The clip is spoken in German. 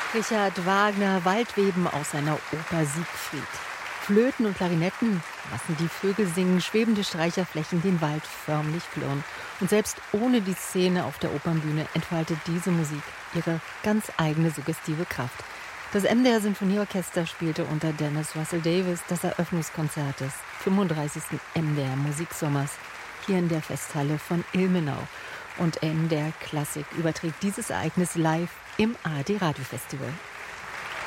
Richard Wagner, Waldweben aus seiner Oper Siegfried. Flöten und Klarinetten lassen die Vögel singen, schwebende Streicherflächen den Wald förmlich klirren. Und selbst ohne die Szene auf der Opernbühne entfaltet diese Musik ihre ganz eigene suggestive Kraft. Das MDR Sinfonieorchester spielte unter Dennis Russell Davies das Eröffnungskonzert des 35. MDR Musiksommers hier in der Festhalle von Ilmenau. Und MDR Klassik überträgt dieses Ereignis live im ARD Radiofestival.